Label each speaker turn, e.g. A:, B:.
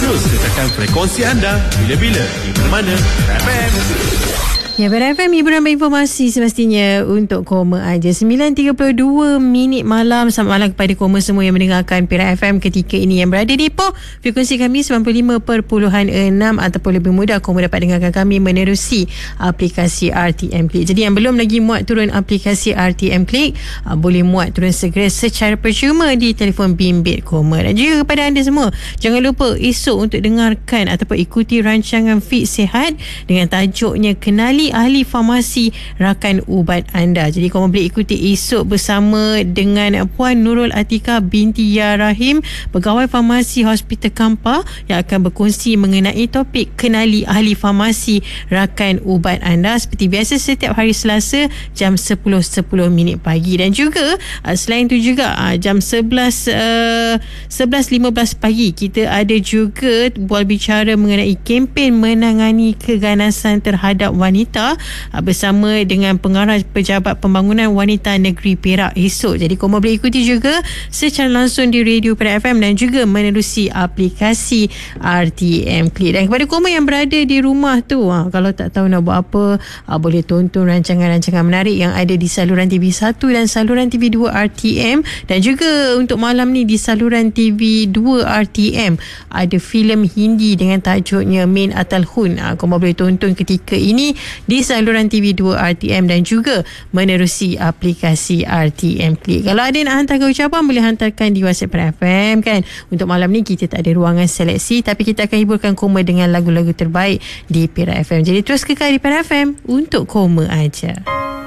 A: Terus letakkan frekuensi anda bila-bila, di mana-mana. FM.
B: Ya, BRFM hiburan berinformasi semestinya untuk Koma aja. 9.32 malam. Selamat malam kepada Koma semua yang mendengarkan Pira FM ketika ini, yang berada di Ipoh. Frekuensi kami 95.6 ataupun lebih mudah Koma dapat dengarkan kami menerusi aplikasi RTM Click. Jadi yang belum lagi muat turun aplikasi RTM Click, boleh muat turun segera secara percuma di telefon bimbit Koma. Dan juga kepada anda semua, jangan lupa esok untuk dengarkan ataupun ikuti rancangan Fit Sihat dengan tajuknya Kenali Ahli Farmasi Rakan Ubat Anda. Jadi korang boleh ikuti esok bersama dengan Puan Nurul Atika binti Ya Rahim, Pegawai Farmasi Hospital Kampa, yang akan berkongsi mengenai topik Kenali Ahli Farmasi Rakan Ubat Anda seperti biasa setiap hari Selasa jam 10.10 pagi. Dan juga selain itu juga jam 11.15 pagi kita ada juga bual bicara mengenai kempen menangani keganasan terhadap wanita bersama dengan Pengarah Pejabat Pembangunan Wanita Negeri Perak esok. Jadi korang boleh ikuti juga secara langsung di Radio Perak FM dan juga menerusi aplikasi RTM Click. Dan kepada korang yang berada di rumah tu, kalau tak tahu nak buat apa, boleh tonton rancangan-rancangan menarik yang ada di saluran TV1 dan saluran TV2 RTM. Dan juga untuk malam ni di saluran TV2 RTM ada filem Hindi dengan tajuknya Main Atal Hun. Korang boleh tonton ketika ini di saluran TV2 RTM dan juga menerusi aplikasi RTM Click. Kalau ada nak hantarkan ucapan, boleh hantarkan di WhatsApp FM kan. Untuk malam ni kita tak ada ruangan seleksi, tapi kita akan hiburkan Koma dengan lagu-lagu terbaik di Pira FM. Jadi terus kekal di Pira FM untuk Koma aja.